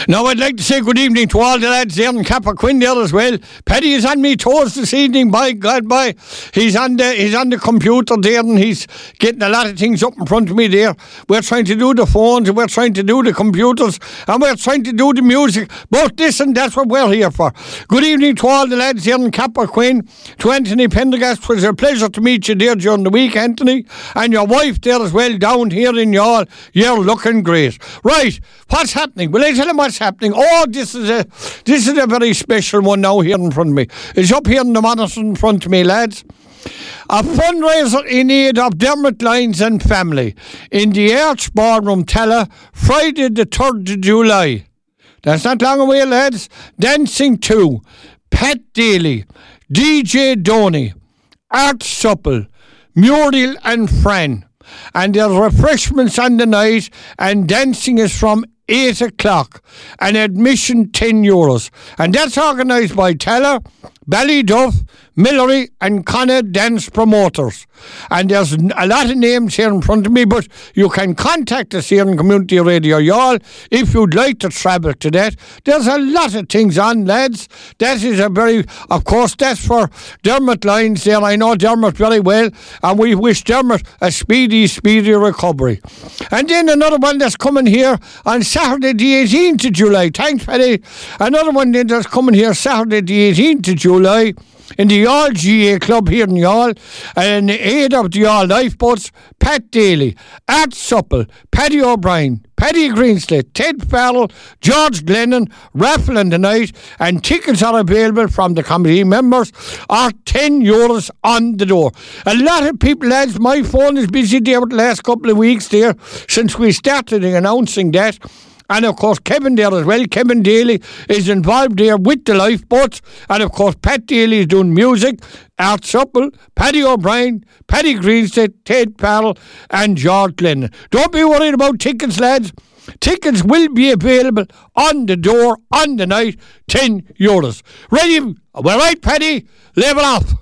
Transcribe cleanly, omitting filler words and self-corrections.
Now I'd like to say good evening to all the lads there in Cappoquin there as well. Paddy is on me toes this evening, by God, by. He's on the computer there and he's getting a lot of things up in front of me there. We're trying to do the phones and we're trying to do the computers and we're trying to do the music. Both this and that's what we're here for. Good evening to all the lads here in Cappoquin. To Anthony Pendergast, it was a pleasure to meet you there during the week, Anthony. And your wife there as well down here in Youghal. You're looking great. Right, what's happening? Well, I tell them what's happening. Oh, this is a very special one now here in front of me. It's up here in the monitor in front of me, lads. A fundraiser in aid of Dermot Lyons and family in the Arch Ballroom, Tala, Friday the 3rd of July. That's not long away, lads. Dancing 2, Pat Daly, DJ Donny, Art Supple, Muriel and Fran. And there's refreshments on the night and dancing is from 8 o'clock and admission €10. And that's organised by Teller, Ballyduff, Millery and Connor Dance Promoters. And there's a lot of names here in front of me, but you can contact us here in Community Radio Youghal if you'd like to travel to that. There's a lot of things on, lads. That is of course, that's for Dermot Lyons there. I know Dermot very well, and we wish Dermot a speedy recovery. And then another one that's coming here on Saturday the 18th of July. Thanks, Paddy. Another one then that's coming here Saturday the 18th of July in the Youghal GA Club here in Youghal, and in aid of the Youghal Lifeboats, Pat Daly, Art Supple, Paddy O'Brien, Paddy Greenslet, Ted Farrell, George Glennon, raffle on the night, and tickets are available from the committee members, are €10 on the door. A lot of people, lads, my phone is busy there with the last couple of weeks there since we started announcing that. And of course Kevin there as well. Kevin Daly is involved there with the lifeboats. And of course Pat Daly is doing music. Art Supple, Paddy O'Brien, Paddy Greenstead, Ted Farrell and George Glennon. Don't be worried about tickets, lads. Tickets will be available on the door on the night, €10. Ready? We're right, Paddy. Level off.